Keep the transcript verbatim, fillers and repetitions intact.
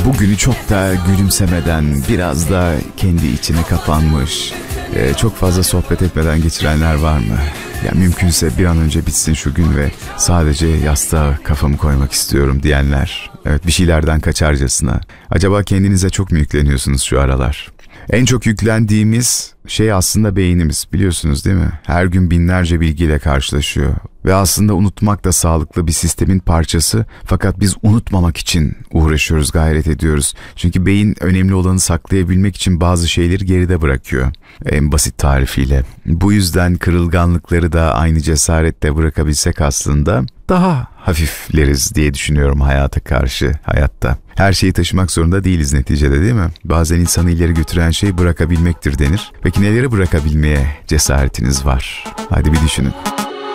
bugünü çok da gülümsemeden, biraz da kendi içine kapanmış, e, çok fazla sohbet etmeden geçirenler var mı? Ya mümkünse bir an önce bitsin şu gün ve sadece yastığa kafamı koymak istiyorum diyenler. Evet, bir şeylerden kaçarcasına. Acaba kendinize çok mu yükleniyorsunuz şu aralar? En çok yüklendiğimiz şey aslında beynimiz, biliyorsunuz değil mi? Her gün binlerce bilgiyle karşılaşıyor ve aslında unutmak da sağlıklı bir sistemin parçası. Fakat biz unutmamak için uğraşıyoruz, gayret ediyoruz. Çünkü beyin önemli olanı saklayabilmek için bazı şeyleri geride bırakıyor. En basit tarifiyle. Bu yüzden kırılganlıkları da aynı cesaretle bırakabilsek aslında daha hafifleriz diye düşünüyorum hayata karşı, hayatta. Her şeyi taşımak zorunda değiliz neticede, değil mi? Bazen insanı ileri götüren şey bırakabilmektir denir. Peki neleri bırakabilmeye cesaretiniz var? Hadi bir düşünün.